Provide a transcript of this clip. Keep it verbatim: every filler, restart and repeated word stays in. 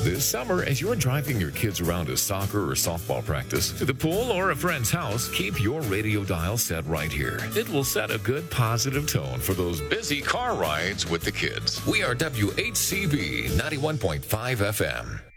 This summer, as you're driving your kids around to soccer or softball practice, to the pool, or a friend's house, keep your radio dial set right here. It will set a good positive tone for those busy car rides with the kids. We are W H C B ninety-one point five F M.